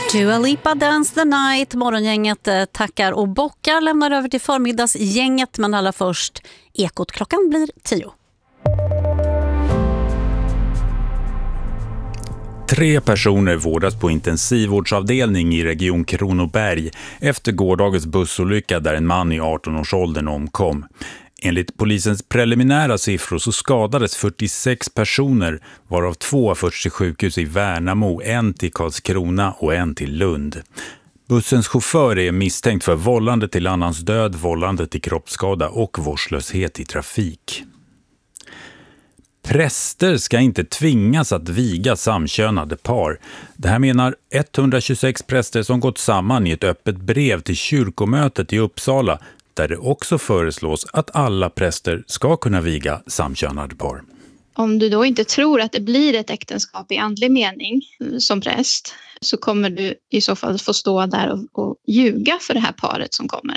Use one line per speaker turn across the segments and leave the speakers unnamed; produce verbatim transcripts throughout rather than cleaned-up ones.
Dua Lipa, Dance the Night. Morgongänget tackar och bockar, lämnar över till förmiddagsgänget, men allra först Ekot. Klockan blir tio.
Tre personer vårdas på intensivvårdsavdelning i Region Kronoberg efter gårdagens bussolycka där en man i arton-årsåldern omkom. Enligt polisens preliminära siffror så skadades fyrtiosex personer, varav två har förts till sjukhus i Värnamo, en till Karlskrona och en till Lund. Bussens chaufför är misstänkt för vållande till annans död, vållande till kroppsskada och vårdslöshet i trafik. Präster ska inte tvingas att viga samkönade par. Det här menar etthundratjugosex präster som gått samman i ett öppet brev till kyrkomötet i Uppsala, där det också föreslås att alla präster ska kunna viga samkönade par.
Om du då inte tror att det blir ett äktenskap i andlig mening som präst, så kommer du i så fall få stå där och, och ljuga för det här paret som kommer.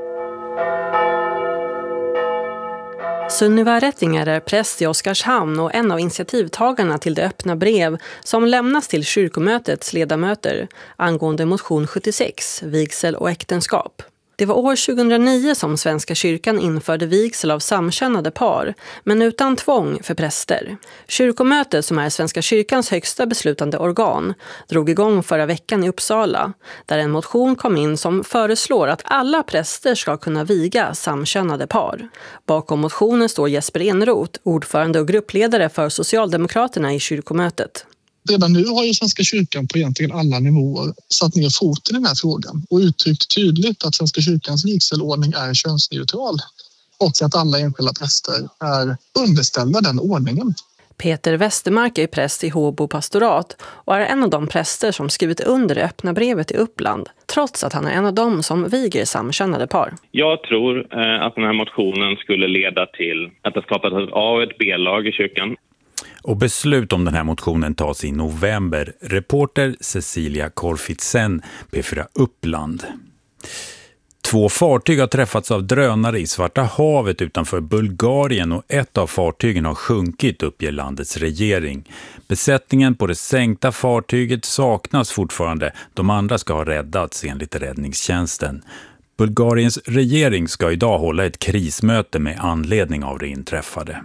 Sunniva Rättinger är präst i Oskarshamn och en av initiativtagarna till det öppna brev som lämnas till kyrkomötets ledamöter angående motion sjuttiosex, vigsel och äktenskap. Det var år tjugohundranio som Svenska kyrkan införde vigsel av samkönade par, men utan tvång för präster. Kyrkomötet, som är Svenska kyrkans högsta beslutande organ, drog igång förra veckan i Uppsala, där en motion kom in som föreslår att alla präster ska kunna viga samkönade par. Bakom motionen står Jesper Enroth, ordförande och gruppledare för Socialdemokraterna i kyrkomötet.
Redan nu har ju Svenska kyrkan på egentligen alla nivåer satt ner foten i den här frågan och uttryckt tydligt att Svenska kyrkans vigselordning är könsneutral och att alla enskilda präster är underställda den ordningen.
Peter Westermark är präst i Håbo pastorat och är en av de präster som skrivit under det öppna brevet i Uppland, trots att han är en av dem som viger samkönade par.
Jag tror eh, att den här motionen skulle leda till att det skapas ett A- och ett B-lag i kyrkan.
Och beslut om den här motionen tas i november. Reporter Cecilia Korfitsen, P fyra Uppland. Två fartyg har träffats av drönare i Svarta havet utanför Bulgarien och ett av fartygen har sjunkit, uppger landets regering. Besättningen på det sänkta fartyget saknas fortfarande. De andra ska ha räddats enligt räddningstjänsten. Bulgariens regering ska idag hålla ett krismöte med anledning av det inträffade.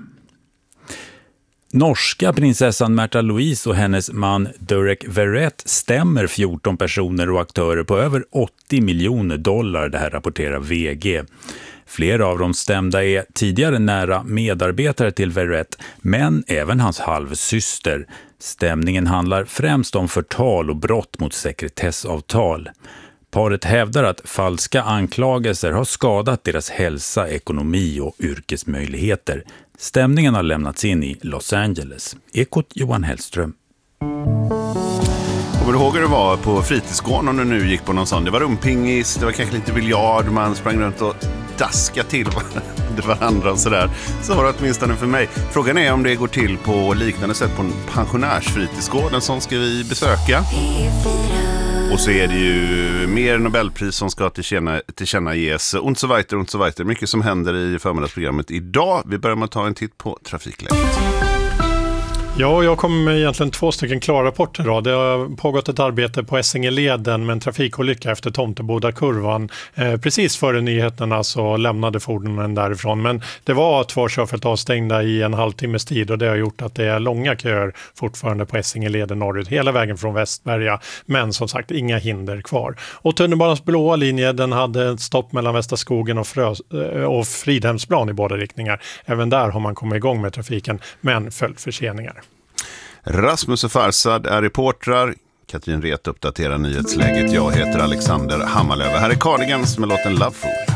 Norska prinsessan Märtha Louise och hennes man Durek Verrett stämmer fjorton personer och aktörer på över åttio miljoner dollar, det här rapporterar V G. Flera av de stämda är tidigare nära medarbetare till Verrett, men även hans halvsyster. Stämningen handlar främst om förtal och brott mot sekretessavtal. Paret hävdar att falska anklagelser har skadat deras hälsa, ekonomi och yrkesmöjligheter. Stämningen har lämnats in i Los Angeles. Ekot Johan Hellström.
Kommer du ihåg hur det var på fritidsgården om du nu gick på någon sån? Det var rumpingis, det var kanske lite biljard, man sprang runt och daskade till varandra och sådär. Så var det åtminstone för mig. Frågan är om det går till på liknande sätt på en pensionärsfritidsgården som ska vi besöka. Och så är det ju mer Nobelpris som ska tillkänna, tillkännages. Und so weiter, und so weiter. Mycket som händer i förmiddagsprogrammet idag. Vi börjar med att ta en titt på trafikläget.
Ja, jag kom med egentligen två stycken klara rapporter då. Det har pågått ett arbete på Essingeleden med en trafikolycka efter Tomteboda-kurvan. Eh, precis före nyheterna så lämnade fordonen därifrån. Men det var två körfält avstängda i en halvtimmes tid och det har gjort att det är långa köer fortfarande på Essingeleden norrut. Hela vägen från Västberga. Men som sagt, inga hinder kvar. Och tunnelbanans blåa linje, den hade ett stopp mellan Västra skogen och, Frös, och Fridhemsplan i båda riktningar. Även där har man kommit igång med trafiken, men följt förseningar.
Rasmus och Farsad är reportrar. Katrin Ret uppdaterar nyhetsläget. Jag heter Alexander Hammarlöv. Här är Cardigans med låten Loveful.